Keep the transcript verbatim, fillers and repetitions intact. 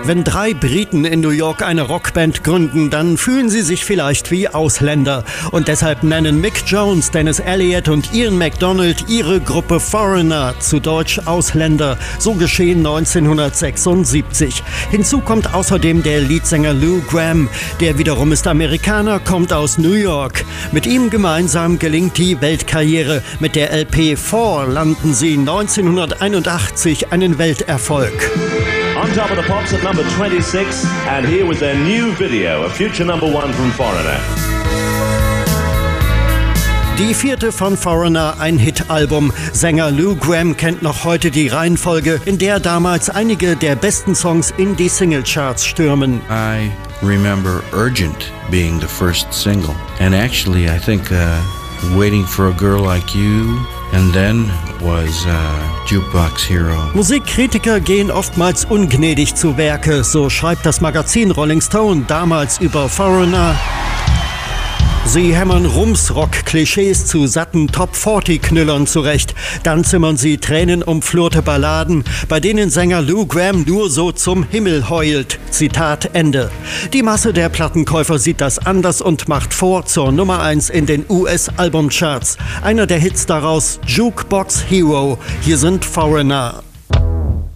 Wenn drei Briten in New York eine Rockband gründen, dann fühlen sie sich vielleicht wie Ausländer. Und deshalb nennen Mick Jones, Dennis Elliott und Ian MacDonald ihre Gruppe Foreigner, zu Deutsch Ausländer. So geschehen neunzehnhundertsechsundsiebzig. Hinzu kommt außerdem der Leadsänger Lou Gramm. Der wiederum ist Amerikaner, kommt aus New York. Mit ihm gemeinsam gelingt die Weltkarriere. Mit der L P Four landen sie neunzehnhunderteinundachtzig einen Welterfolg. On top of the pops at number twenty-six, and here with their new video, a future number one from Foreigner. Die vierte von Foreigner, ein Hit-Album. Sänger Lou Gramm kennt noch heute die Reihenfolge, in der damals einige der besten Songs in die Singlecharts stürmen. I remember Urgent being the first single. And actually, I think uh, Waiting for a Girl Like You and then was uh, Jukebox Hero. Musikkritiker gehen oftmals ungnädig zu Werke, so schreibt das Magazin Rolling Stone damals über Foreigner. Sie hämmern Rums-Rock-Klischees zu satten Top vierzig-Knüllern zurecht. Dann zimmern sie tränenumflorte Balladen, bei denen Sänger Lou Gramm nur so zum Himmel heult. Zitat Ende. Die Masse der Plattenkäufer sieht das anders und macht vor zur Nummer eins in den U S-Albumcharts. Einer der Hits daraus, Jukebox Hero. Hier sind Foreigner.